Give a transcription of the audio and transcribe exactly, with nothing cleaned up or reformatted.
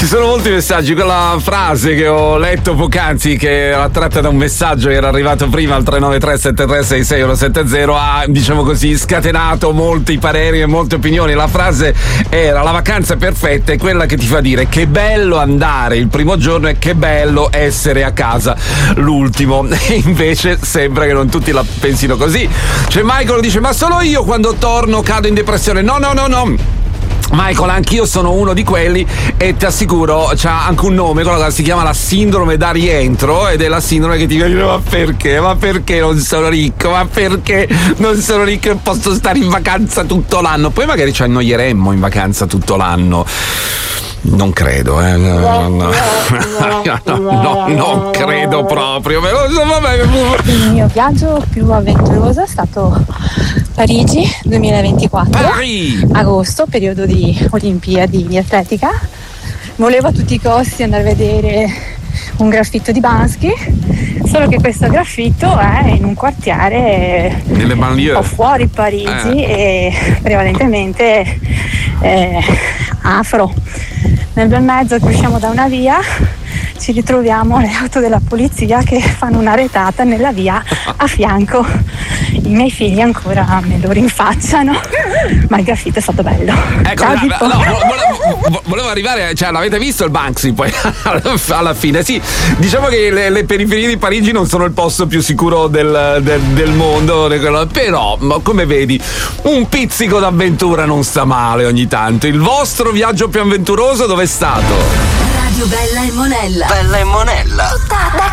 Ci sono molti messaggi. Quella frase che ho letto poc'anzi, che era tratta da un messaggio che era arrivato prima al tre nove tre sette tre sei sei uno sette zero, ha, diciamo così, scatenato molti pareri e molte opinioni. La frase era: la vacanza perfetta è quella che ti fa dire che bello andare il primo giorno e che bello essere a casa l'ultimo. E invece sembra che non tutti la pensino così. C'è Michael che dice: ma solo io quando torno cado in depressione. No, no, no, no. Michael, anch'io sono uno di quelli e ti assicuro c'ha anche un nome, quello che si chiama la sindrome da rientro, ed è la sindrome che ti dice: ma perché? Ma perché non sono ricco? Ma perché non sono ricco e posso stare in vacanza tutto l'anno? Poi magari ci annoieremmo in vacanza tutto l'anno. Non credo, eh. No, no, no. no, no non credo proprio. Il mio viaggio più avventuroso è stato Parigi duemilaventiquattro. Paris. Agosto, periodo di Olimpiadi di atletica. Volevo a tutti i costi andare a vedere un graffito di Bansky, solo che questo graffito è in un quartiere nelle banlieue, un po' fuori Parigi, eh. e prevalentemente eh, afro. Nel bel mezzo che usciamo da una via ci ritroviamo le auto della polizia che fanno una retata nella via a fianco. I miei figli ancora me lo rinfacciano, ma il graffito è stato bello. Ecco, Ciao, no, no, volevo, volevo arrivare, cioè l'avete visto il Banksy poi alla fine? Sì, diciamo che le, le periferie di Parigi non sono il posto più sicuro del, del, del mondo, però come vedi un pizzico d'avventura non sta male ogni tanto. Il vostro viaggio più avventuroso dove è stato? Radio Bella e Monella. Bella e Monella. Tutta da